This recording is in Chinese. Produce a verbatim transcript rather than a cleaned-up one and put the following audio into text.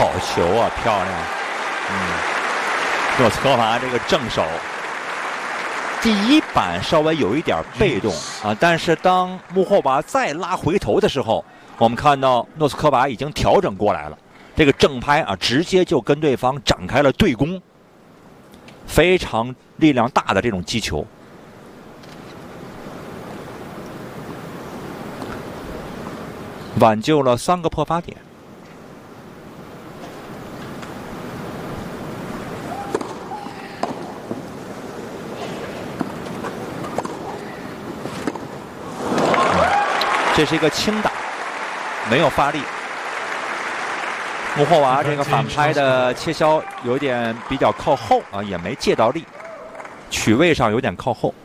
好球啊，漂亮！嗯，诺斯科娃这个正手，第一板稍微有一点被动啊，但是当穆霍娃再拉回头的时候，我们看到诺斯科娃已经调整过来了，这个正拍啊，直接就跟对方展开了对攻，非常力量大的这种击球。挽救了三个破发点。这是一个轻打，没有发力。穆霍娃这个反拍的切削有点比较靠后啊，也没借到力，曲位上有点靠后。